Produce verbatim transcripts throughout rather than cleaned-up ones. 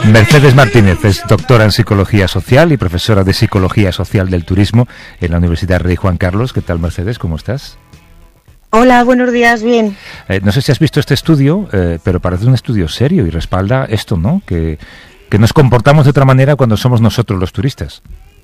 Mercedes Martínez es doctora en Psicología Social y profesora de Psicología Social del Turismo en la Universidad Rey Juan Carlos. ¿Qué tal, Mercedes? ¿Cómo estás? Hola, buenos días, bien. Eh, no sé si has visto este estudio, eh, pero parece un estudio serio y respalda esto, ¿no? Que, que nos comportamos de otra manera cuando somos nosotros los turistas.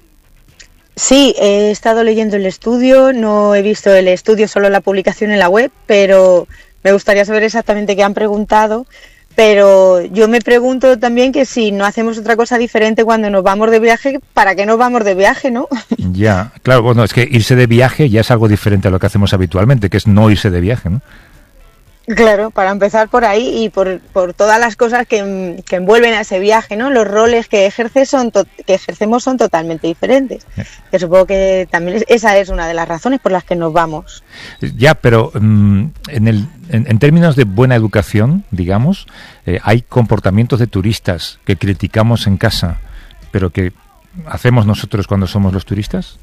Sí, he estado leyendo el estudio, no he visto el estudio, solo la publicación en la web, pero me gustaría saber exactamente qué han preguntado. Pero yo me pregunto también que si no hacemos otra cosa diferente cuando nos vamos de viaje, ¿para qué nos vamos de viaje, no? Ya, claro, bueno, es que irse de viaje ya es algo diferente a lo que hacemos habitualmente, que es no irse de viaje, ¿no? Claro, para empezar por ahí y por, por todas las cosas que, que envuelven a ese viaje, ¿no? Los roles que, ejerce son to- que ejercemos son totalmente diferentes. Yeah. Que supongo que también es, esa es una de las razones por las que nos vamos. Ya, pero um, en, el, en, en términos de buena educación, digamos, eh, hay comportamientos de turistas que criticamos en casa, pero que hacemos nosotros cuando somos los turistas.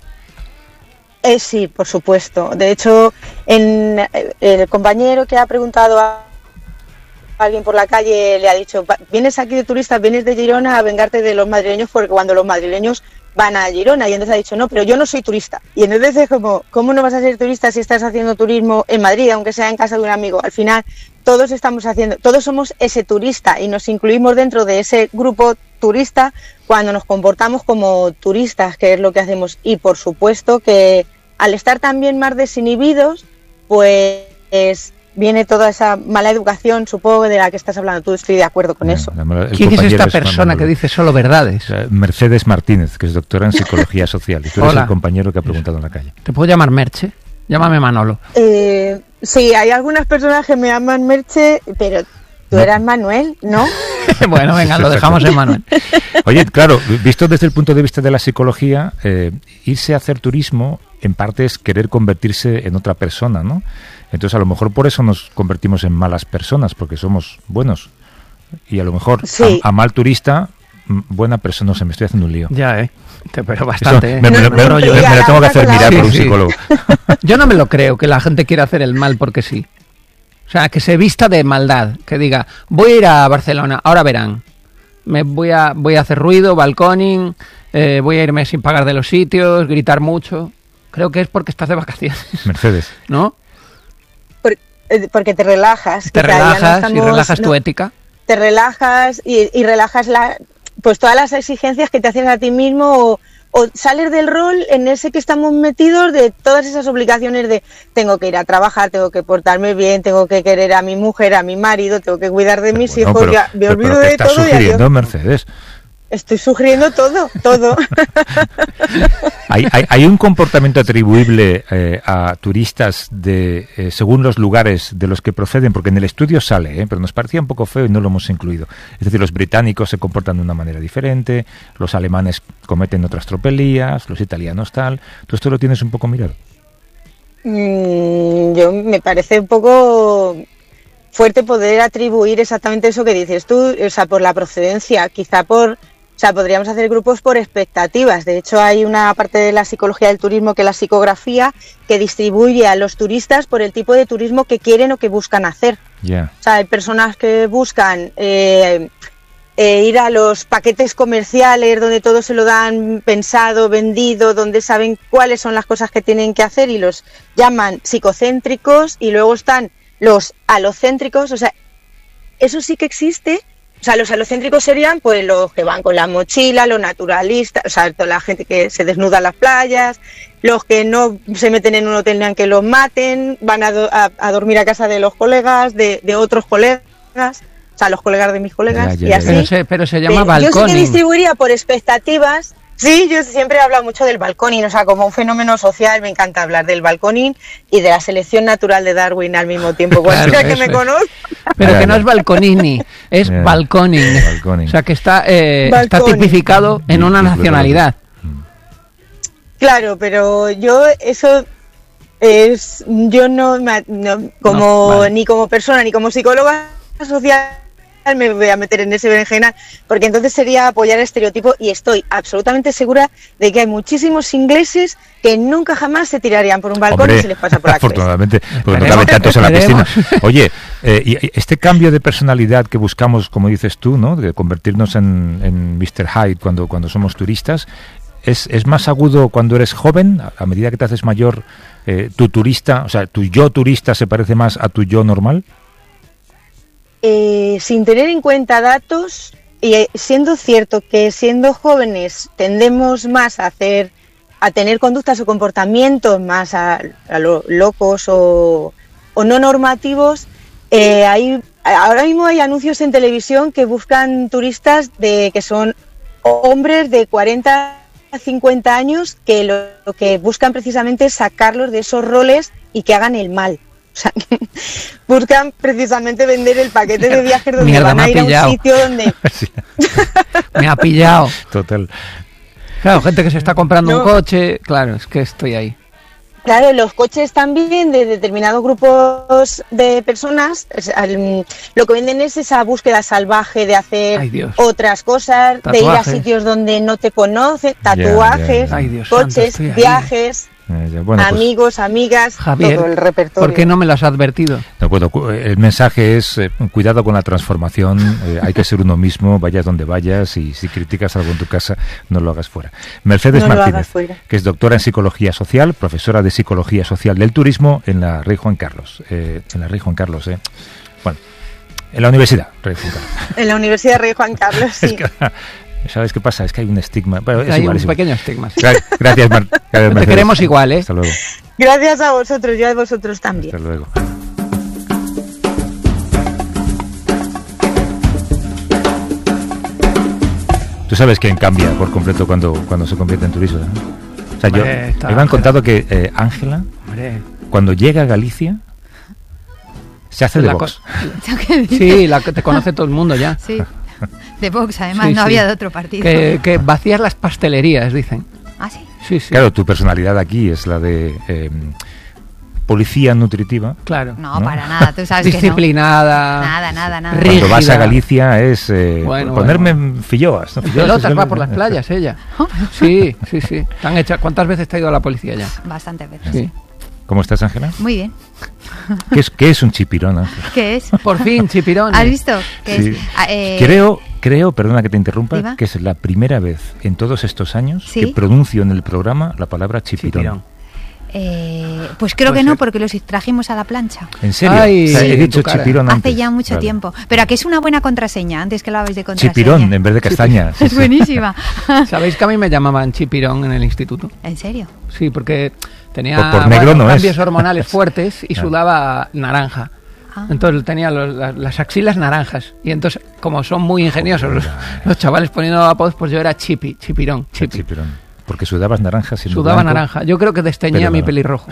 Eh, sí, por supuesto. De hecho, en, el compañero que ha preguntado a alguien por la calle le ha dicho: vienes aquí de turista, vienes de Girona a vengarte de los madrileños, porque cuando los madrileños van a Girona, y entonces ha dicho: no, pero yo no soy turista. Y entonces es como, ¿cómo no vas a ser turista si estás haciendo turismo en Madrid, aunque sea en casa de un amigo? Al final, todos estamos haciendo, todos somos ese turista y nos incluimos dentro de ese grupo turista cuando nos comportamos como turistas, que es lo que hacemos. Y por supuesto que al estar también más desinhibidos, pues viene toda esa mala educación, supongo, de la que estás hablando tú. Estoy de acuerdo con eso. ¿Quién es esta persona que dice solo verdades? Mercedes Martínez, que es doctora en Psicología Social. Y tú eres Hola. El compañero que ha preguntado en la calle. ¿Te puedo llamar Merche? Llámame Manolo. Eh, sí, hay algunas personas que me llaman Merche, pero tú no. eras Manuel, ¿no? Bueno, venga, lo dejamos en Manuel. Oye, claro, visto desde el punto de vista de la psicología, eh, irse a hacer turismo en parte es querer convertirse en otra persona, ¿no? Entonces a lo mejor por eso nos convertimos en malas personas, porque somos buenos. Y a lo mejor sí. a, a mal turista, buena persona, no sé, me estoy haciendo un lío. Ya, ¿eh? Pero bastante, Eso, me, ¿eh? me, me, me, me, me lo tengo que hacer mirar sí, por un sí. psicólogo. Yo no me lo creo, que la gente quiera hacer el mal porque sí. O sea, que se vista de maldad, que diga, voy a ir a Barcelona, ahora verán. Me voy a voy a hacer ruido, balconing, eh, voy a irme sin pagar de los sitios, gritar mucho. Creo que es porque estás de vacaciones. Mercedes. ¿No? Por, eh, porque te relajas. Te relajas no estamos, y relajas no, tu ética. Te relajas y, y relajas la, pues todas las exigencias que te haces a ti mismo o, o sales del rol en ese que estamos metidos de todas esas obligaciones de tengo que ir a trabajar, tengo que portarme bien, tengo que querer a mi mujer, a mi marido, tengo que cuidar de pero mis bueno, hijos, pero, ya me pero, olvido pero de estás todo. Sugiriendo, y Mercedes. Estoy sugiriendo todo, todo. ¿Hay, hay, hay un comportamiento atribuible eh, a turistas de eh, según los lugares de los que proceden? Porque en el estudio sale, eh, pero nos parecía un poco feo y no lo hemos incluido. Es decir, los británicos se comportan de una manera diferente, los alemanes cometen otras tropelías, los italianos tal. ¿Tú esto lo tienes un poco mirado? Mm, yo me parece un poco fuerte poder atribuir exactamente eso que dices tú, o sea, por la procedencia, quizá por... O sea, podríamos hacer grupos por expectativas. De hecho, hay una parte de la psicología del turismo, que es la psicografía, que distribuye a los turistas por el tipo de turismo que quieren o que buscan hacer. Yeah. O sea, hay personas que buscan eh, eh, ir a los paquetes comerciales donde todo se lo dan pensado, vendido, donde saben cuáles son las cosas que tienen que hacer y los llaman psicocéntricos, y luego están los alocéntricos. O sea, eso sí que existe. O sea, los alocéntricos serían pues los que van con la mochila, los naturalistas, o sea, toda la gente que se desnuda en las playas, los que no se meten en un hotel ni aunque los maten, van a, do, a, a dormir a casa de los colegas, de, de otros colegas, o sea, los colegas de mis colegas, ya, ya, y así. Pero se, pero se llama de, balconing. Yo sí que distribuiría por expectativas. Sí, yo siempre he hablado mucho del balconing, o sea, como un fenómeno social, me encanta hablar del balconing y de la selección natural de Darwin al mismo tiempo. Cualquiera claro, que me conozca. Pero que no es balconini, es yeah. balconing. balconing. O sea, que está, eh, está tipificado en una nacionalidad. Claro, pero yo eso es, yo no, no como no, vale. ni como persona ni como psicóloga social me voy a meter en ese berenjenal, porque entonces sería apoyar el estereotipo, y estoy absolutamente segura de que hay muchísimos ingleses que nunca jamás se tirarían por un balcón. Hombre, y se les pasa por la cabeza. Afortunadamente, porque no caben tantos en la piscina. Oye, eh, y este cambio de personalidad que buscamos, como dices tú, ¿no?, de convertirnos en, en mister Hyde cuando, cuando somos turistas, ¿es, es más agudo cuando eres joven? A medida que te haces mayor, eh, tu turista, o sea, tu yo turista se parece más a tu yo normal. Eh, sin tener en cuenta datos, y eh, siendo cierto que siendo jóvenes tendemos más a hacer, a tener conductas o comportamientos más a, a lo locos o, o no normativos, eh, hay, ahora mismo hay anuncios en televisión que buscan turistas de que son hombres de cuarenta a cincuenta años que lo, lo que buscan precisamente es sacarlos de esos roles y que hagan el mal. O sea, buscan precisamente vender el paquete de viajes donde Mierda, van a ir pillado. a un sitio donde... Sí. Me ha pillado. Total. Claro, gente que se está comprando No. un coche. Claro, es que estoy ahí. Claro, los coches también de determinados grupos de personas, es, al- lo que venden es esa búsqueda salvaje de hacer Ay, Dios. otras cosas, de ir a Tatuajes. sitios donde no te conocen, Ya, tatuajes, ya, ya. Ay, Dios santo, coches, estoy ahí. viajes, Eh, ya, bueno, pues, amigos, amigas, Javier, todo el repertorio. ¿por qué no me lo has advertido? de acuerdo, cu- el mensaje es eh, cuidado con la transformación, eh, hay que ser uno mismo, vayas donde vayas, y si criticas algo en tu casa, no lo hagas fuera. Mercedes No lo hagas Martínez, fuera. que es doctora en Psicología Social, profesora de Psicología Social del Turismo en la Rey Juan Carlos. Eh, en la Rey Juan Carlos, eh. Bueno, en la Universidad Rey Juan Carlos. En la Universidad Rey Juan Carlos, sí. Es que, ¿sabes qué pasa? Es que hay un estigma. Bueno, es Hay igual, un es igual. pequeño estigma. sí. Gra- Gracias, Mar- gracias, Te Mercedes. queremos igual, ¿eh? Hasta luego. Gracias a vosotros, yo a vosotros también. Hasta luego. Tú sabes quién cambia por completo cuando, cuando se convierte en turista, ¿no? O sea, yo, Hombre, está me han Ángela. contado que eh, Ángela, Hombre. cuando llega a Galicia, se hace de La Vox. ¿Tengo que decir? Sí, la que te conoce todo el mundo ya. Sí. De Vox, además, Sí, no sí. había de otro partido. Que, que vacías las pastelerías, dicen. Ah, sí. Sí, sí. Claro, tu personalidad aquí es la de eh, policía nutritiva. Claro. No, ¿no? para nada, tú sabes Disciplinada. que no. Nada, nada, nada. Rígida. Cuando vas a Galicia es eh, Bueno, ponerme en filloas. ¿no? En Filloas pelotas es va el- por las playas ella. Sí, sí, sí. Te han hecho- ¿Cuántas veces te ha ido a la policía ya? Bastantes veces. Sí. ¿Cómo estás, Ángela? Muy bien. ¿Qué es, qué es un chipirón, Ángela? ¿Qué es? Por fin, chipirón. ¿Has visto? ¿Qué Sí. es? Ah, eh, Creo, creo, perdona que te interrumpa, ¿Diva? que es la primera vez en todos estos años ¿Sí? que pronuncio en el programa la palabra chipirón. Chipirón. eh, pues creo Puede que no, ser. porque los trajimos a la plancha. ¿En serio? Ay, O sea, he en dicho tu cara. chipirón Hace antes. ya mucho Vale. tiempo. Pero aquí es una buena contraseña, antes que lo habéis de contraseña. Chipirón en vez de castaña. sí, Es sí. buenísima. ¿Sabéis que a mí me llamaban chipirón en el instituto? ¿En serio? Sí, porque tenía Por- por negro no es. cambios hormonales fuertes y Claro. sudaba naranja. Ah. Entonces tenía los- las, las axilas naranjas. Y entonces, como son muy ingeniosos los, los chavales poniendo apodos, pues yo era chipi, chipirón, Sí, chipi. chipirón. Porque sudabas naranja siendo Sudaba blanco. naranja. Yo creo que desteñía Pero mi no. pelirrojo.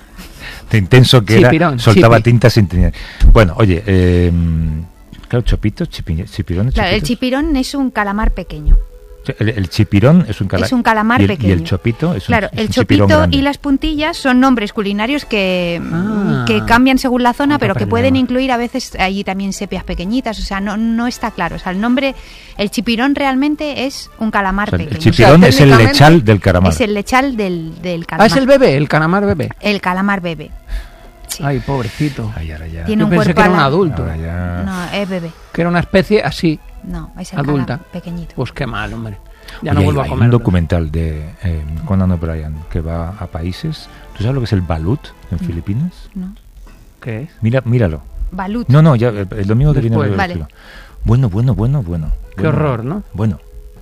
De intenso que era, Chipirón, soltaba chipi. tinta sin tener. Bueno, oye, eh, claro, chopitos, chipi- chipirones, Claro, el chopitos. chipirón es un calamar pequeño. El, el chipirón es un, cala- Es un calamar y el, pequeño. Y el chopito es Claro, un, es el un chipirón chopito grande. y las puntillas son nombres culinarios que, Ah. que cambian según la zona, Nunca pero que aprendemos. pueden incluir a veces allí también sepias pequeñitas. O sea, no, no está claro. O sea, el nombre, el chipirón realmente es un calamar O sea, el pequeño. chipirón O sea, es el técnicamente lechal del calamar. Es el lechal del, del Ah, calamar. es el bebé, el calamar bebé. El calamar bebé. Sí. Ay, pobrecito. Ay, ahora ya. Tiene Yo un pensé cuerpo que era un ala- adulto. Ahora ya. No, es bebé. Que era una especie así, No, es el adulta. calamar pequeñito. Pues qué mal, hombre. Ya Oye, no hay- vuelvo a hay comer. un documental de eh, Conan O'Brien que va a países. ¿Tú sabes lo que es el balut en Filipinas? No. ¿Qué es? Mira, míralo. Balut. No, no, ya el, el domingo que viene Después. lo Vale. digo. Bueno, bueno, bueno, bueno. Qué Bueno, horror, ¿no? Bueno.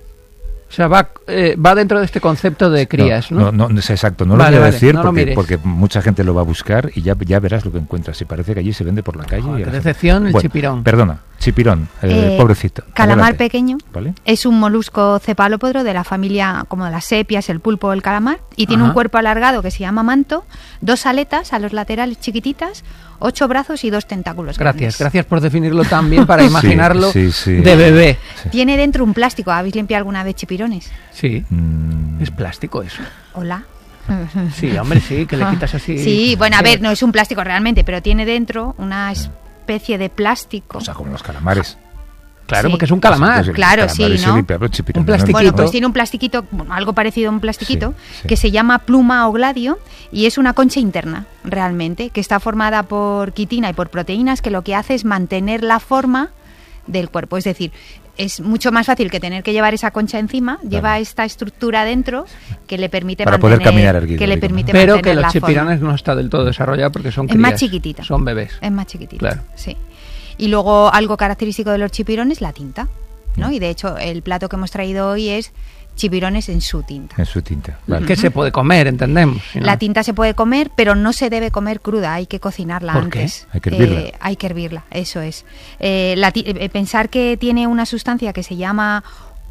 O sea, va, eh, va dentro de este concepto de crías, ¿no? No, no, no es exacto, no Vale, lo voy a vale, decir no lo porque, mires. porque mucha gente lo va a buscar y ya, ya verás lo que encuentras. Y parece que allí se vende por la calle. Joder, y a qué la gente- decepción el Bueno, chipirón. Perdona, chipirón, eh, Eh, pobrecito. Calamar Adelante. pequeño. ¿Vale? Es un molusco cefalópodo de la familia como de las sepias, el pulpo o el calamar, y tiene Ajá. un cuerpo alargado que se llama manto, dos aletas a los laterales chiquititas, ocho brazos y dos tentáculos Gracias, grandes. gracias por definirlo tan bien para Sí, imaginarlo sí, sí. de bebé. Sí. Tiene dentro un plástico. ¿Habéis limpiado alguna vez chipirones? Sí, Mm, es plástico eso. Hola. Sí, hombre, sí, que le quitas así. Sí, bueno, a ver, no es un plástico realmente, pero tiene dentro una especie de plástico. o sea, como los calamares. Claro, Sí. porque es un calamar. Pues el Claro, calamar sí, es ¿no? el pero chipirón, Un ¿no? plastiquito. Bueno, pues tiene un plastiquito, bueno, algo parecido a un plastiquito, Sí, sí. que se llama pluma o gladio y es una concha interna, realmente, que está formada por quitina y por proteínas, que lo que hace es mantener la forma del cuerpo. Es decir, es mucho más fácil que tener que llevar esa concha encima, lleva esta estructura dentro que le permite Para mantener, poder caminar erguido, que le digo, permite Pero que mantener los la chipirones forma. no está del todo desarrollado porque son Es más crías, chiquitita. son bebés. Es más chiquitita, Claro. sí. Y luego algo característico de los chipirones, la tinta, ¿no? Y de hecho el plato que hemos traído hoy es chipirones en su tinta. En su tinta. Vale. Que se puede comer, entendemos. si no- La tinta se puede comer, pero no se debe comer cruda, hay que cocinarla ¿Por qué? antes. Hay que hervirla. Eh, hay que hervirla, eso es. Eh, la ti- eh, pensar que tiene una sustancia que se llama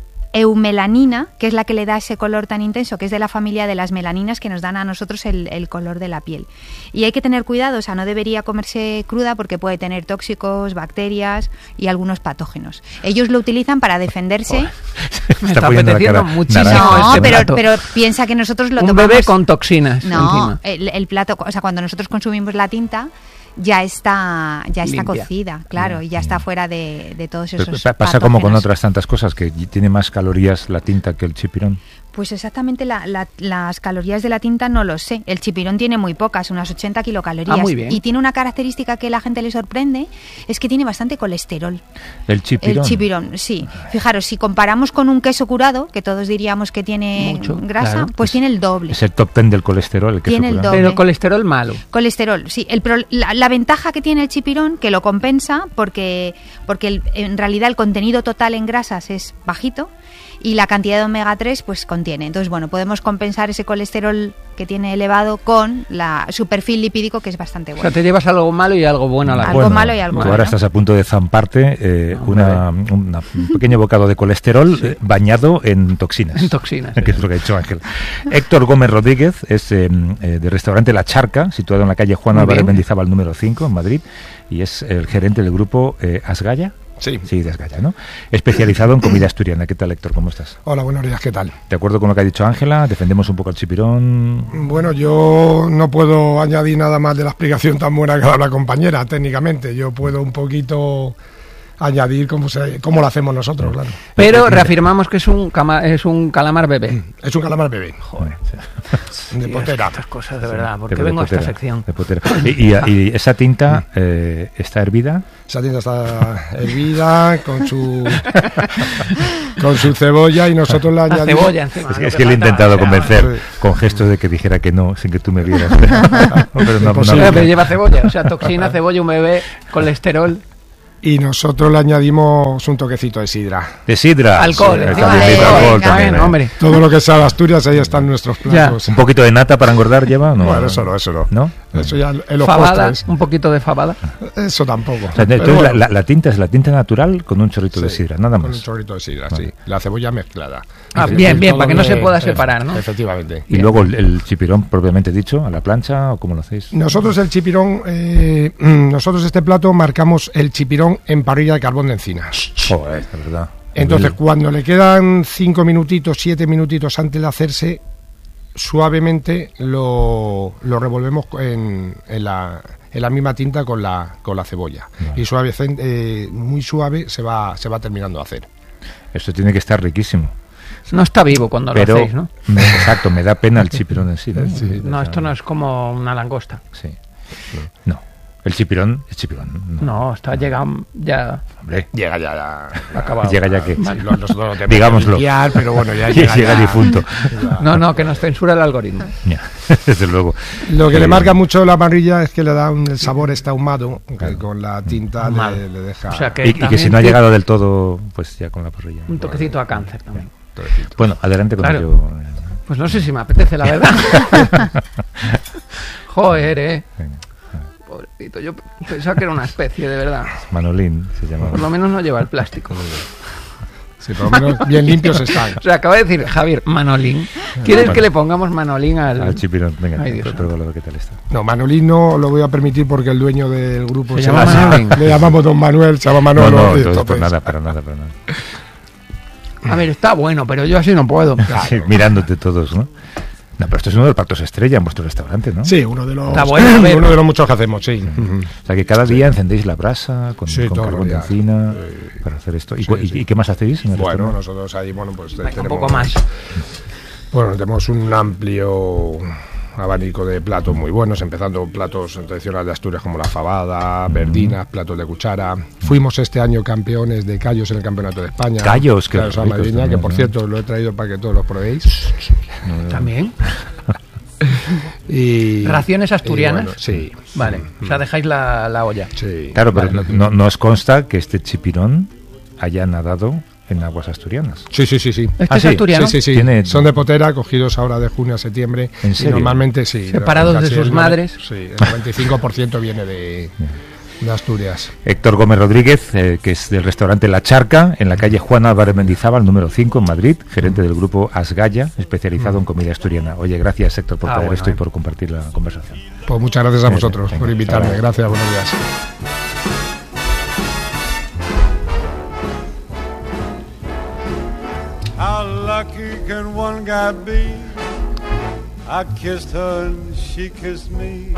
eumelanina, que es la que le da ese color tan intenso, que es de la familia de las melaninas que nos dan a nosotros el, el color de la piel. Y hay que tener cuidado, o sea, no debería comerse cruda porque puede tener tóxicos, bacterias y algunos patógenos. Ellos lo utilizan para defenderse. Me Está está poniendo la apeteciendo cara muchísimo naranja. No, este pero, plato. pero piensa que nosotros lo Un tomamos... bebé con toxinas No, encima. el, el plato, o sea, cuando nosotros consumimos la tinta ya está ya está Limpia. cocida, claro, y ya está fuera de, de todos Pero esos pa- pasa como con patógenos. otras tantas cosas, que tiene más calorías la tinta que el chipirón. Pues exactamente la- la- las calorías de la tinta no lo sé. El chipirón tiene muy pocas, unas ochenta kilocalorías. Ah, muy bien. Y tiene una característica que a la gente le sorprende, es que tiene bastante colesterol. El chipirón. El chipirón, sí. Fijaros, si comparamos con un queso curado, que todos diríamos que tiene Mucho, grasa, claro. pues tiene el doble. Es el top ten del colesterol. El queso Tiene el curado. doble. Pero colesterol malo. Colesterol, sí. El pro- la, la ventaja que tiene el chipirón, que lo compensa, porque, porque el- en realidad el contenido total en grasas es bajito y la cantidad de omega tres pues contiene. Entonces, bueno, podemos compensar ese colesterol que tiene elevado con la, su perfil lipídico, que es bastante O bueno. sea, te llevas algo malo y algo bueno a la Algo vez. malo y algo tú bueno. ahora estás a punto de zamparte eh, una, una- un pequeño bocado de colesterol eh, bañado en toxinas. En toxinas, Que es lo que ha dicho Ángel. Héctor Gómez Rodríguez es eh, eh, de restaurante La Charca, situado en la calle Juan Muy Álvarez bien. Mendizábal número cinco, en Madrid, y es el gerente del grupo eh, Asgaya. Sí. Sí, de Asgaya, ¿no? Especializado en comida asturiana. ¿Qué tal, Héctor? ¿Cómo estás? Hola, buenos días, ¿qué tal? ¿De acuerdo con lo que ha dicho Ángela? ¿Defendemos un poco el chipirón? Bueno, yo no puedo añadir nada más de la explicación tan buena que ha dado la compañera, técnicamente. Yo puedo un poquito añadir cómo, se, cómo lo hacemos nosotros, claro. Pero reafirmamos que es un, cama- es un calamar bebé. Es un calamar bebé, Joder. de potera. Estas cosas, de verdad, ¿por De- qué de vengo a esta potera, sección? de potera. Y, y- y esa tinta eh, está hervida. Esa tienda está hervida con su con su cebolla y nosotros la La añadimos. cebolla encima. Es, lo es que le he faltaba, intentado o sea, convencer con gestos de que dijera que no, sin que tú me vieras. Pero no, Pues no- sí, Pero pero lleva cebolla, o sea, toxina, cebolla, un bebé, colesterol. Y nosotros le añadimos un toquecito de sidra. de sidra. Alcohol, Sí, encima también de lleva alcohol, alcohol venga. también, Bueno, ¿eh? hombre. Todo lo que sea de Asturias, ahí están nuestros platos. Un poquito de nata para engordar lleva, ¿no? Bueno, eso no, eso no. ¿No? Eso ya en los Fabada, postres. un poquito de fabada. Eso tampoco. O sea, Pero entonces bueno. la, la- la tinta es la tinta natural con un chorrito de Sí, sidra, nada Con un más. chorrito de sidra, Vale. sí. La cebolla mezclada. Ah, Es decir, bien, bien, todo para que no se que- pueda separar, ¿no? Efectivamente. Y luego el, el chipirón propiamente dicho, a la plancha o cómo lo hacéis. Nosotros el chipirón, eh, nosotros este plato marcamos el chipirón en parrilla de carbón de encina. Joder, de verdad. Entonces, El- cuando le quedan cinco minutitos, siete minutitos antes de hacerse, suavemente lo, lo revolvemos en, en la, en la misma tinta con la, con la cebolla. Vale. Y suave, eh, muy suave se va, se va terminando de hacer. Esto tiene que estar riquísimo. No está vivo cuando Pero, lo hacéis, ¿no? me- exacto, me da pena el chipirón en sí. ¿no? No, esto no es como una langosta. Sí. No. El chipirón es chipirón. No. No, está llegando ya Hombre, Llega ya, ya acabado. llega ya que. Sí, lo- nosotros lo tenemos Digámoslo. que limpiar, pero bueno, ya Llega, llega, ya- difunto. ya. No, no, que nos censura el algoritmo. Ya, desde luego. Lo que Eh, le marca mucho la parrilla es que le da un, el sabor este ahumado, que con la tinta Ahumado. le, le deja O sea que- Y, y que también si no ha tiene- llegado del todo, pues ya con la parrilla. Un toquecito a cáncer también. toquecito. Bueno, adelante con Claro. ello. Pues no sé si me apetece, la verdad. Joder, eh. Venga. Pobrecito, yo pensaba que era una especie, de verdad. Manolín se llama. Por lo menos no lleva el plástico. Sí, por lo menos bien limpios están. O sea, acaba de decir Javier, Manolín. ¿Quieres que le pongamos Manolín al...? Al chipirón. Venga, Ay, Dios pruébalo a ver qué tal está. No, Manolín no lo voy a permitir porque el dueño del grupo Se se llama llama- Manolín. le llamamos Don Manuel, se llama No, Manolo. no, y entonces, entonces- pues nada, para nada, para nada. A ver, está bueno, pero yo así no puedo. Sí, mirándote todos, ¿no? No, pero esto es uno de los platos estrella en vuestro restaurante, ¿no? Sí, uno de los, Está bueno, a ver. uno de los muchos que hacemos, sí. O sea, que cada día encendéis la brasa con, Sí, con todos carbón de los días. encina Sí. para hacer esto. ¿Y, Sí, cu- y- sí. y qué más hacéis en el Bueno, restaurante? nosotros ahí, bueno, pues Venga, tenemos... un poco más. Bueno, tenemos un amplio abanico de platos muy buenos, empezando platos tradicionales de Asturias como la fabada, verdinas, platos de cuchara. Fuimos este año campeones de callos en el Campeonato de España. Callos, qué Callos a ricos Madrileña, también, que por ¿no? cierto lo he traído para que todos los probéis. También. Y, ¿Raciones asturianas? y bueno, sí. Vale, o sea, dejáis la, la olla. Sí. Claro, pero Vale. no, no os consta que este chipirón haya nadado en aguas asturianas. Sí, sí, sí, sí. ¿Este Ah, es sí, asturiano? Sí, sí, sí. Tiene- Son de potera, cogidos ahora de junio a septiembre. ¿En Y serio? normalmente sí. Separados de Casi sus el madres. Sí, el noventa y cinco por ciento viene de, de Asturias. Héctor Gómez Rodríguez, eh, que es del restaurante La Charca, en la calle Juan Álvarez Mendizábal, número cinco, en Madrid, gerente del grupo Asgaya, especializado en comida asturiana. Oye, gracias, Héctor, por Ah, traer bueno, esto y eh. por compartir la conversación. Pues muchas gracias a Venga, vosotros venga, por invitarme. hasta Gracias, buenos días. How lucky can one guy be? I kissed her and she kissed me.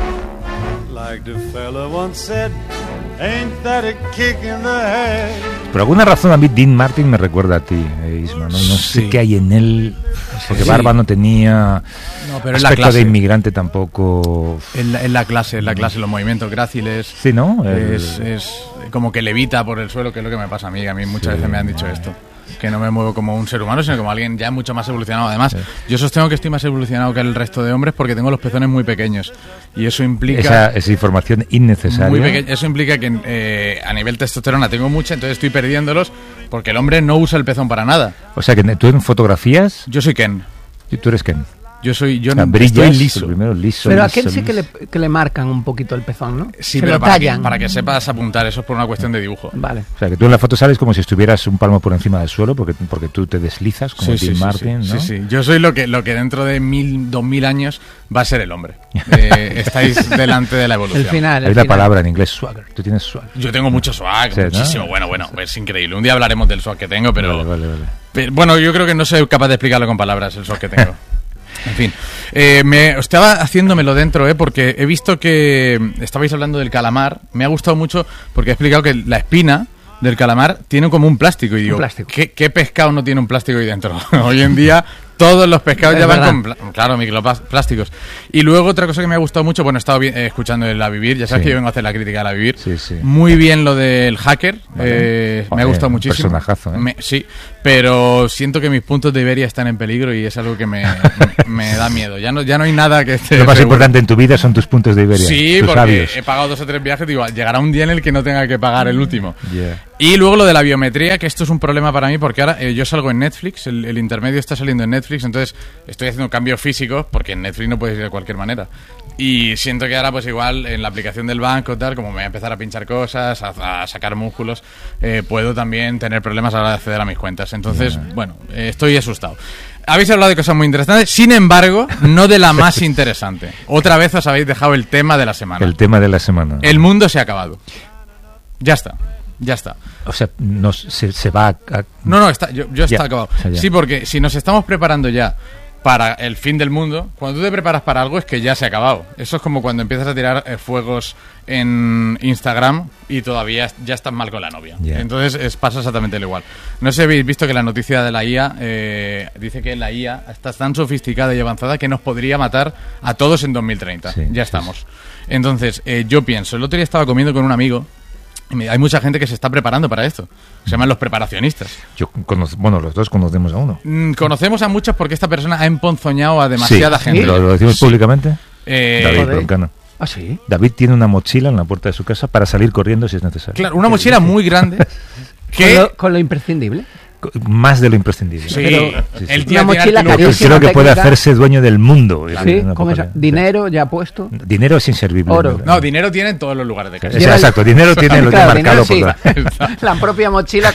Like the fella once said, ain't that a kick in the head? Por alguna razón a mí Dean Martin me recuerda a ti, eh, Isma. No, no sé Sí. qué hay en él, porque Sí. barba no tenía, No, pero es la aspecto de clase. inmigrante tampoco. En la, en la clase, en la clase, los movimientos gráciles. Sí, ¿no? El- Es, es como que levita por el suelo, que es lo que me pasa a mí. A mí muchas Sí. veces me han dicho esto. Que no me muevo como un ser humano, sino como alguien ya mucho más evolucionado. Además, yo sostengo que estoy más evolucionado que el resto de hombres porque tengo los pezones muy pequeños. Y eso implica... esa, esa información innecesaria. Muy peque- Eso implica que eh, a nivel testosterona tengo mucha, entonces estoy perdiéndolos porque el hombre no usa el pezón para nada. O sea que tú en fotografías, Yo soy Ken. tú eres Ken. Yo soy yo O sea, no- brillas, estoy liso. Primero liso. Pero a liso, aquel sí que liso. le, que le marcan un poquito el pezón, ¿no? Sí, que pero lo para que, tallan. para que sepas apuntar, eso es por una cuestión de dibujo. Vale. O sea, que tú en la foto sales como si estuvieras un palmo por encima del suelo, porque, porque tú te deslizas como Sí, sí, Dean sí, Martin, sí, ¿no? sí, sí. Yo soy lo que, lo que dentro de mil, dos mil años va a ser el hombre. Eh, estáis delante de la evolución. El final. el Hay la final. palabra en inglés, swagger. Tú tienes swagger. Yo tengo mucho swag, Sí, ¿no? muchísimo. Bueno, bueno, es increíble. Un día hablaremos del swag que tengo, pero, Vale, vale, vale. pero, bueno, yo creo que no soy capaz de explicarlo con palabras, el swag que tengo. En fin, eh, me estaba haciéndomelo dentro, eh, porque he visto que estabais hablando del calamar. Me ha gustado mucho porque he explicado que la espina del calamar tiene como un plástico. Y digo, plástico. ¿qué, qué pescado no tiene un plástico ahí dentro? Hoy en día todos los pescados Es ya van verdad. con, pla- claro, microplásticos. Y luego otra cosa que me ha gustado mucho, bueno, he estado vi- eh, escuchando el La Vivir, ya sabes Sí. que yo vengo a hacer la crítica de La Vivir. Sí, sí. Muy bien lo del hacker, Vale. eh, me ha Joder, gustado un muchísimo. personajazo, ¿eh? Me- sí, pero siento que mis puntos de Iberia están en peligro y es algo que me, me, me da miedo. Ya no, ya no hay nada que esté Lo más seguro. importante en tu vida son tus puntos de Iberia. Sí, tus porque sabios. he pagado dos o tres viajes, digo, llegará un día en el que no tenga que pagar el último. Yeah. Y luego lo de la biometría, que esto es un problema para mí porque ahora eh, yo salgo en Netflix, el, el intermedio está saliendo en Netflix, entonces estoy haciendo cambios físicos porque en Netflix no puedes ir de cualquier manera. Y siento que ahora pues igual en la aplicación del banco tal, como me voy a empezar a pinchar cosas, a, a sacar músculos, eh, puedo también tener problemas a la hora de acceder a mis cuentas. Entonces, bueno, eh, estoy asustado. Habéis hablado de cosas muy interesantes, sin embargo, no de la más interesante. Otra vez os habéis dejado el tema de la semana. El tema de la semana. El mundo se ha acabado. Ya está. Ya está. O sea, nos, se, se va a... a- No, no, está, yo, yo Ya, está acabado. o sea, ya. Sí, porque si nos estamos preparando ya para el fin del mundo, cuando tú te preparas para algo es que ya se ha acabado. Eso es como cuando empiezas a tirar eh, fuegos en Instagram y todavía ya estás mal con la novia. Ya. Entonces es, pasa exactamente lo igual. No sé si habéis visto que la noticia de la I A eh, dice que la I A está tan sofisticada y avanzada que nos podría matar a todos en dos mil treinta. Sí, ya sí, estamos. Entonces, eh, yo pienso, el otro día estaba comiendo con un amigo. Y me- hay mucha gente que se está preparando para esto. Se llaman los preparacionistas. Yo conoz- bueno, los dos conocemos a uno. Mm, conocemos a muchos porque esta persona ha emponzoñado a demasiada Sí, gente. ¿Lo, lo decimos Sí. públicamente? Eh, David joder. Broncano. ¿Ah, sí? David tiene una mochila en la puerta de su casa para salir corriendo si es necesario. claro, una mochila muy grande ¿Con que... lo, con lo imprescindible? Co- Más de lo imprescindible. Sí, Pero- Sí, sí. el Una tío mochila tiene Creo, carísima. creo que puede técnica. hacerse dueño del mundo. Es Sí, una ¿cómo es? poca- Dinero ya puesto. Dinero es inservible. Oro. No, dinero tiene en todos los lugares de casa. Sí, exacto, dinero tiene lo Claro, tiene marcado dinero por sí. la- La propia mochila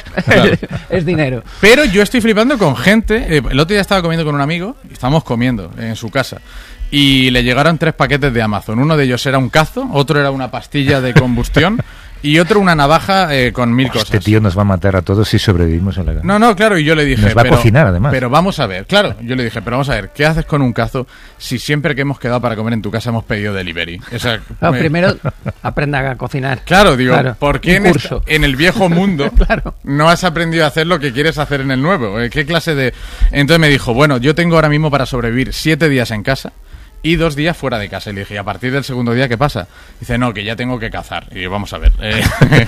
es dinero. Pero yo estoy flipando con gente. eh, el otro día estaba comiendo con un amigo y estábamos comiendo en su casa. Y le llegaron tres paquetes de Amazon. Uno de ellos era un cazo, otro era una pastilla de combustión Y otro, una navaja eh, con mil cosas. Este tío nos va a matar a todos si sobrevivimos en la guerra. No, no, claro, y yo le dije... Nos va pero, a cocinar, además. Pero vamos a ver, claro, yo le dije, pero vamos a ver, ¿qué haces con un cazo si siempre que hemos quedado para comer en tu casa hemos pedido delivery? O sea, No, me- primero aprenda a cocinar. Claro, digo, Claro, ¿por qué un en, curso. esta- en el viejo mundo Claro. no has aprendido a hacer lo que quieres hacer en el nuevo? Eh, ¿Qué clase de...? Entonces me dijo, bueno, yo tengo ahora mismo para sobrevivir siete días en casa y dos días fuera de casa. Y le dije, ¿y a partir del segundo día qué pasa? Dice, no, que ya tengo que cazar. Y yo, vamos a ver. eh,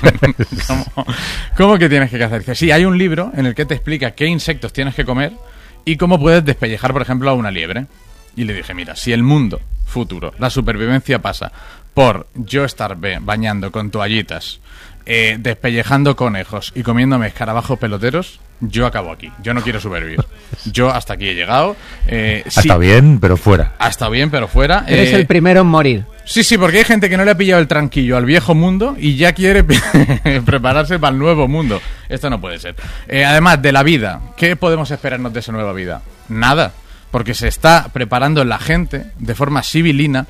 ¿cómo, cómo que tienes que cazar? Dice, sí, hay un libro en el que te explica qué insectos tienes que comer y cómo puedes despellejar, por ejemplo, a una liebre. Y le dije, mira, si el mundo futuro, la supervivencia pasa por yo estar be- bañando con toallitas, eh, despellejando conejos y comiéndome escarabajos peloteros, yo acabo aquí. Yo no quiero sobrevivir. Yo hasta aquí he llegado. Eh, Ha sí, estado bien, pero fuera. ha estado bien, pero fuera. Eres Eh, el primero en morir. Sí, sí, porque hay gente que no le ha pillado el tranquillo al viejo mundo y ya quiere prepararse para el nuevo mundo. Esto no puede ser. Eh, además, de la vida, ¿qué podemos esperarnos de esa nueva vida? Nada, porque se está preparando la gente de forma civilina.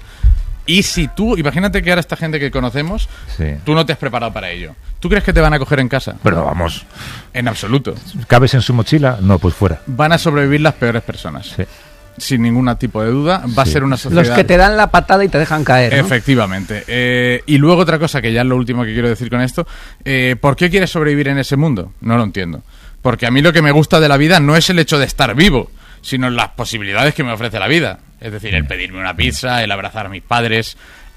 Y si tú, imagínate que ahora esta gente que conocemos, Sí. tú no te has preparado para ello. ¿Tú crees que te van a coger en casa? Pero vamos, En absoluto. ¿cabes en su mochila? No, pues fuera. Van a sobrevivir las peores personas. Sí. Sin ningún tipo de duda. Va Sí. a ser una sociedad... Los que te dan la patada y te dejan caer, ¿no? Efectivamente. Eh, y luego otra cosa, que ya es lo último que quiero decir con esto. Eh, ¿Por qué quieres sobrevivir en ese mundo? No lo entiendo. Porque a mí lo que me gusta de la vida no es el hecho de estar vivo, sino las posibilidades que me ofrece la vida. Es decir, el pedirme una pizza, el abrazar a mis padres,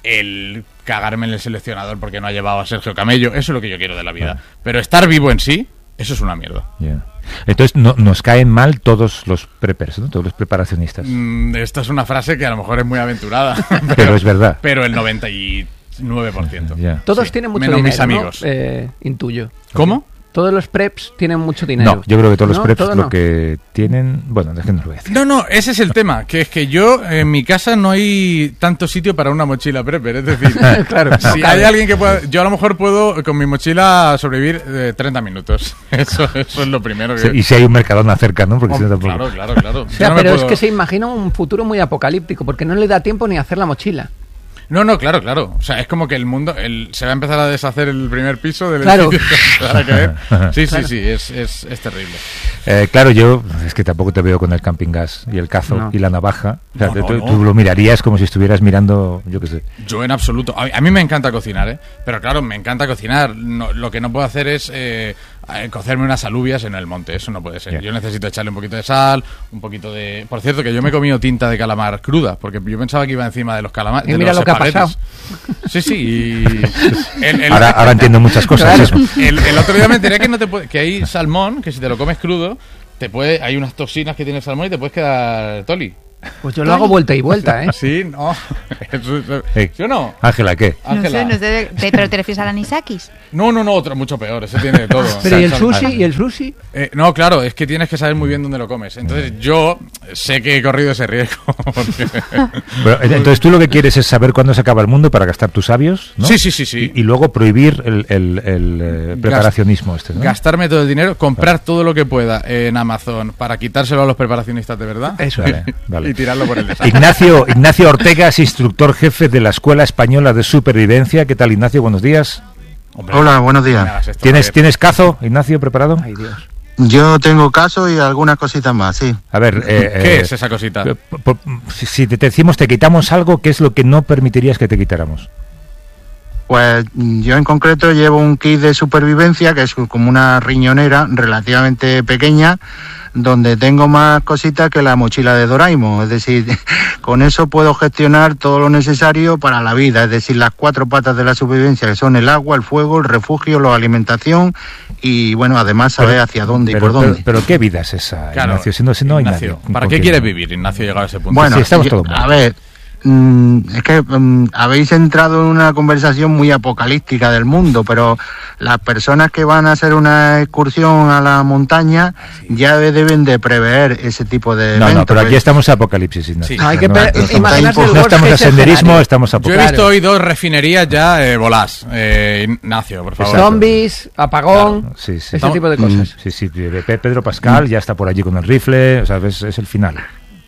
el cagarme en el seleccionador porque no ha llevado a Sergio Camello. Eso es lo que yo quiero de la vida. Pero estar vivo en sí, eso es una mierda. Ya. Entonces no, nos caen mal todos los preppers, ¿no? Todos los preparacionistas. Mm, esta es una frase que a lo mejor es muy aventurada. Pero es verdad. Pero el noventa y nueve por ciento. Ya. Todos Sí, tienen mucho menos dinero, mis amigos. ¿no? Eh, intuyo. ¿Cómo? Todos los preps tienen mucho dinero. No, yo creo que todos los ¿No? preps Todo lo no. que tienen... Bueno, es que no lo voy a decir. No, no, ese es el tema, que es que yo en mi casa no hay tanto sitio para una mochila prepper, es decir, Claro, si no hay cabe. alguien que pueda, yo a lo mejor puedo con mi mochila sobrevivir eh, treinta minutos, eso, eso es lo primero que... Sí, y si hay un Mercadona cerca, ¿no? Porque Oh, si no tampoco... claro, claro, claro. O sea, Yo no me pero es puedo- que se imagina un futuro muy apocalíptico, porque no le da tiempo ni a hacer la mochila. No, no, claro, claro. O sea, es como que el mundo, el, se va a empezar a deshacer el primer piso del Claro. edificio. Se va a caer. Sí, Claro. sí, sí, es, es, es terrible. Eh, claro, yo es que tampoco te veo con el camping gas y el cazo No. y la navaja. O sea, No, no, tú, no. tú lo mirarías como si estuvieras mirando, yo qué sé. Yo en absoluto. A, a mí me encanta cocinar, ¿eh? Pero claro, me encanta cocinar. No, lo que no puedo hacer es eh, eh, cocerme unas alubias en el monte. Eso no puede ser. Ya. Yo necesito echarle un poquito de sal, un poquito de... Por cierto, que yo me he comido tinta de calamar cruda, porque yo pensaba que iba encima de los calamares. Y mira lo que ha pasado. Sí, sí. Y el- el- Ahora, ahora entiendo muchas cosas. Claro. Eso. el, el otro día me enteré que no te puede, que hay salmón, que si te lo comes crudo, te puede, hay unas toxinas que tiene el salmón y te puedes quedar toli. Pues yo lo hago vuelta y vuelta, ¿eh? Sí, no. Eso- eso- Hey, ¿Sí o no? Ángela, ¿qué? No Ángela. sé, no sé, te- pero te refieres al anisakis. No, no, no, otro mucho peor. Ese tiene de todo. Pero ¿y el Sal- sushi? sal- ¿Y el sushi? Eh, no, claro, es que tienes que saber muy bien dónde lo comes. Entonces yo sé que he corrido ese riesgo. porque- Pero, eh, entonces tú lo que quieres es saber cuándo se acaba el mundo para gastar tus sabios, ¿no? Sí, sí, sí, sí. Y, y luego prohibir el, el- el, eh, preparacionismo este, ¿no? Gastarme todo el dinero, comprar todo lo que pueda en Amazon para quitárselo a los preparacionistas de verdad. Eso. Vale, vale. Y tirarlo por el desastre. Ignacio, Ignacio Ortega es instructor jefe de la Escuela Española de Supervivencia. ¿Qué tal, Ignacio? Buenos días. Hombre, Hola, buenos no me días. hagas esto, ¿Tienes, Javier. ¿Tienes cazo, Ignacio, preparado? Ay, Dios. Yo tengo caso y algunas cositas más, sí. A ver, eh, ¿Qué eh, es esa cosita? eh, por- por- si, si te decimos te quitamos algo, ¿qué es lo que no permitirías que te quitáramos? Pues mm, yo en concreto llevo un kit de supervivencia que es como una riñonera relativamente pequeña, donde tengo más cositas que la mochila de Doraemon. Es decir, con eso puedo gestionar todo lo necesario para la vida. Es decir, las cuatro patas de la supervivencia, que son el agua, el fuego, el refugio, la alimentación y, bueno, además saber hacia dónde pero, y por pero- dónde. pero ¿qué vida es esa, Claro, Ignacio? Si no, si no hay Ignacio, nadie. ¿para ¿Con qué quién? quieres vivir, Ignacio, llegado a ese punto? Bueno, Sí, estamos yo- todos mal. a ver, mm, es que mm, habéis entrado en una conversación muy apocalíptica del mundo, pero las personas que van a hacer una excursión a la montaña ya deben de prever ese tipo de No, no, eventos. pero aquí ¿ves? estamos a apocalipsis, Ignacio. Sí. No, hay que No, pe- no, imaginarse el no estamos bosque a senderismo, escenario. estamos a Yo he apocalipsis. visto hoy dos refinerías ya eh, volás. Eh, Ignacio, por favor. Exacto. Zombies, apagón, Claro, sí, sí. ese Estamos- tipo de cosas. Sí, sí, Pe- Pedro Pascal ya está por allí con el rifle, o sea, es, es el final.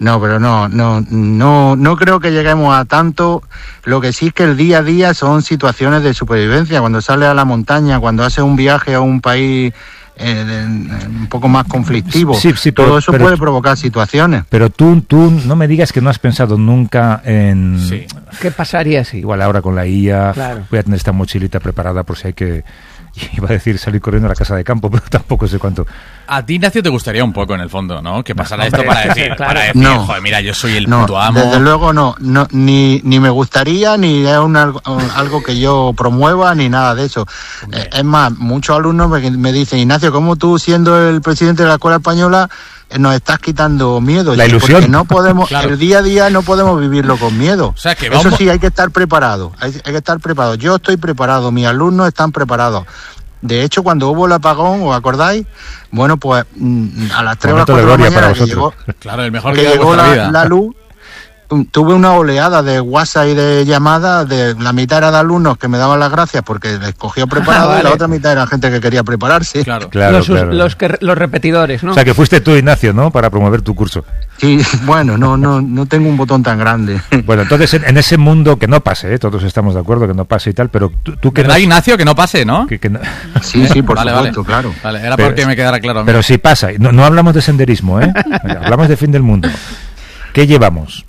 No, pero no, no, no, no creo que lleguemos a tanto. Lo que sí es que el día a día son situaciones de supervivencia. Cuando sales a la montaña, cuando haces un viaje a un país eh, de, un poco más conflictivo, sí, sí, pero, todo eso pero, puede provocar situaciones. Pero tú, tú no me digas que no has pensado nunca en... Sí. ¿Qué pasaría si? Igual ahora con la I A, claro. voy a tener esta mochilita preparada por si hay que... Iba a decir salir corriendo a la casa de campo, pero tampoco sé cuánto. A ti, Ignacio, te gustaría un poco, en el fondo, ¿no? Que pasara no, esto hombre, para decir, claro. para decir No. joder, mira, yo soy el No, puto amo. desde luego no, no ni, ni me gustaría, ni es un, algo, algo que yo promueva, ni nada de eso. Eh, es más, muchos alumnos me, me dicen, Ignacio, ¿cómo tú, siendo el presidente de la Escuela Española, eh, nos estás quitando miedo? La ilusión. Porque no podemos, Claro. el día a día no podemos vivirlo con miedo. O sea, que Eso vamos- sí, hay que estar preparado, hay, hay que estar preparado. Yo estoy preparado, mis alumnos están preparados. De hecho, cuando hubo el apagón, ¿os acordáis? Bueno, pues mm, a las tres o las Momento de cuatro de la gloria mañana para que vosotros. llegó, Claro, el mejor que día de llegó vuestra la, vida. la luz, um, tuve una oleada de WhatsApp y de llamadas, de la mitad era de alumnos que me daban las gracias porque les cogía preparado Ah, vale. y la otra mitad era gente que quería prepararse. Claro. Claro, los, claro. los, que, los repetidores, ¿no? O sea, que fuiste tú, Ignacio, ¿no? Para promover tu curso. Sí, bueno, no, no, no tengo un botón tan grande. Bueno, entonces en, en ese mundo que no pase, ¿eh? Todos estamos de acuerdo que no pase y tal, pero tú, tú que ¿Verdad, no... Ignacio? Que no pase, ¿no? que- que no- Sí, sí, por Vale, supuesto, vale. claro. Vale, era Pero- porque me quedara claro a mí. Pero si pasa, no, no hablamos de senderismo, ¿eh? Hablamos de fin del mundo. ¿Qué llevamos?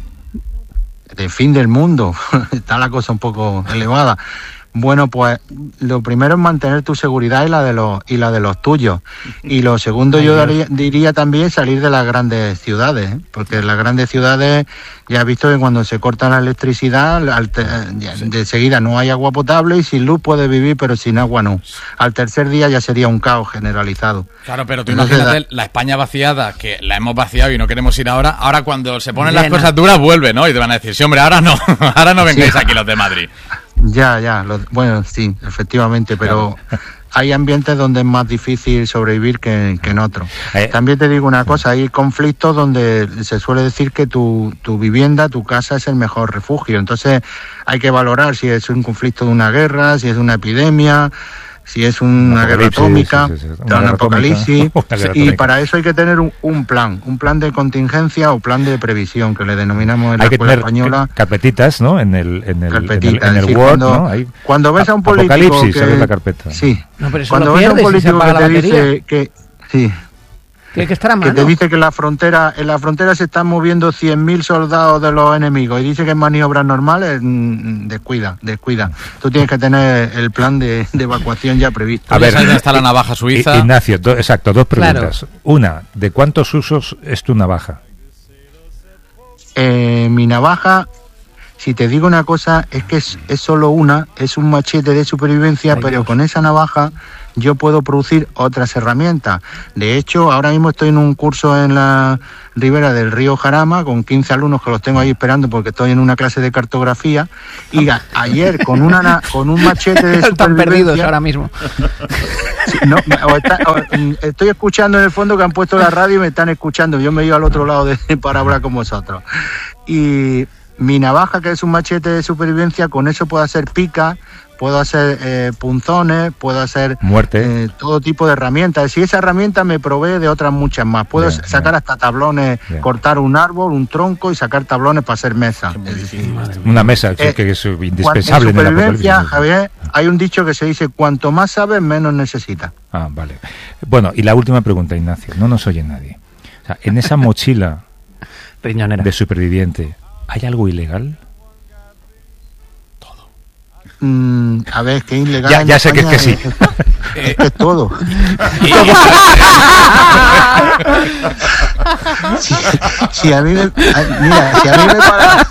De fin del mundo, está la cosa un poco elevada. Bueno, pues lo primero es mantener tu seguridad y la de los y la de los tuyos. Y lo segundo yo daría- diría también salir de las grandes ciudades, ¿eh? Porque en las grandes ciudades ya he visto que cuando se corta la electricidad, al te- ya de seguida no hay agua potable y sin luz puedes vivir, pero sin agua no. Al tercer día ya sería un caos generalizado. Claro, pero tú Entonces, imagínate la España vaciada, que la hemos vaciado y no queremos ir ahora. Ahora cuando se ponen las Llena. cosas duras, vuelve, ¿no? Y te van a decir, sí, hombre, ahora no. Ahora no vengáis Sí. aquí los de Madrid. Ya, ya, lo- bueno, sí, efectivamente, pero hay ambientes donde es más difícil sobrevivir que, que en otros. Eh. También te digo una cosa, hay conflictos donde se suele decir que tu, tu vivienda, tu casa es el mejor refugio, entonces hay que valorar si es un conflicto de una guerra, si es una epidemia, si es una guerra apocalipsis, atómica, sí, sí, sí. un Una guerra apocalipsis, atómica. Una guerra y atómica. para eso hay que tener un, un plan, un plan de contingencia o plan de previsión, que le denominamos en la Hay que escuela tener española. ca- carpetitas, ¿no? En el, en el, en el, Carpetita, en el sí, Word, cuando, ¿no? Ahí- cuando ves a un político Apocalipsis, que, ¿sabes la carpeta? Sí. No, pero eso Cuando lo ves a un pierdes si se político que apaga te la batería. dice que sí, Tiene que estar a que mano. te dice que la frontera, en la frontera se están moviendo cien mil soldados de los enemigos y dice que en maniobras normales, mm, descuida, descuida. Tú tienes que tener el plan de, de evacuación ya previsto. A ver, ¿Sabes dónde está la navaja suiza? I- Ignacio, do- exacto, dos Claro. preguntas. Una, ¿de cuántos usos es tu navaja? Eh, mi navaja, si te digo una cosa, es que es, es solo una, es un machete de supervivencia, Ay, pero Dios. con esa navaja yo puedo producir otras herramientas. De hecho, ahora mismo estoy en un curso en la ribera del río Jarama con quince alumnos que los tengo ahí esperando porque estoy en una clase de cartografía y a- ayer con una na- con un machete de Están perdidos supervivencia. ahora mismo. Sí, no, o está- o, mm, estoy escuchando en el fondo que han puesto la radio y me están escuchando. Yo me he ido al otro lado de, para hablar con vosotros. Y mi navaja, que es un machete de supervivencia, con eso puedo hacer pica, puedo hacer eh, punzones, puedo hacer Muerte. eh, todo tipo de herramientas. Si esa herramienta me provee de otras muchas más. Puedo Bien, sacar bien. hasta tablones, Bien. cortar un árbol, un tronco y sacar tablones para hacer mesas. Es decir, Una mesa, que- Eh, que es cuan- indispensable en en el supervivencia, apocalipsis. Javier, hay un dicho que se dice, cuanto más sabes, menos necesitas. Ah, vale. Bueno, y la última pregunta, Ignacio. No nos oye nadie. O sea, en esa mochila Riñonera. de superviviente, ¿hay algo ilegal? Mm, a ver, que ilegal. Ya, en ya sé que es España que sí. Es, que es todo. si, si a mí me, a- mira, si a mí me para,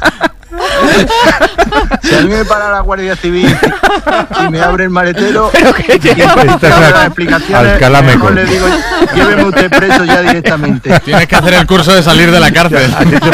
si a mí me para la Guardia Civil y me abre el maletero y me Estás da las al- explicaciones, alcalámeco. mejor le digo, lléveme usted preso ya directamente. Tienes que hacer el curso de salir de la cárcel.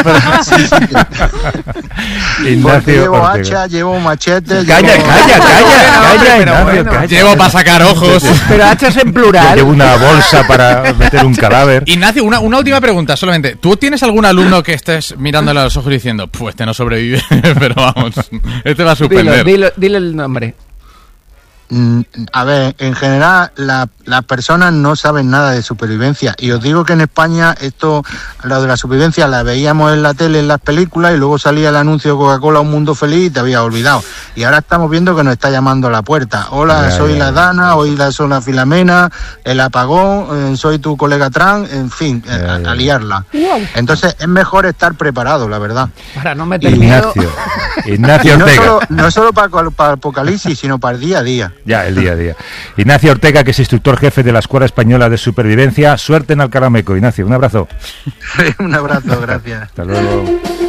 Porque Ignacio llevo Ortega. hacha, llevo machete. Calla, llevo- calla, calla, calla, pero Ignacio, bueno. calla. Llevo para sacar ojos. Pero hachas en plural. Llevo una bolsa para meter un cadáver. Ignacio, una, una última pregunta solamente. ¿Tú tienes algún alumno que estés mirándole a los ojos y diciendo, pues este no sobrevive, pero vamos, este va a Dilo, suspender? dilo, dile el nombre. A ver, en general la, las personas no saben nada de supervivencia y os digo que en España esto, lo de la supervivencia la veíamos en la tele, en las películas y luego salía el anuncio de Coca-Cola Un Mundo Feliz y te había olvidado. Y ahora estamos viendo que nos está llamando a la puerta. Hola, ya, soy ya, la Dana, hoy la soy la Filomena, el apagón, eh, soy tu colega Tran, en fin, ya, eh, a, a liarla. Entonces es mejor estar preparado, la verdad. Para no meter Ignacio, miedo. Ignacio no Ortega. Solo, no solo para, para el apocalipsis, sino para el día a día. Ya, el día a día. Ignacio Ortega, que es instructor jefe de la Escuela Española de Supervivencia. Suerte en Alcarameco, Ignacio. Un abrazo. Un abrazo, gracias. Hasta luego.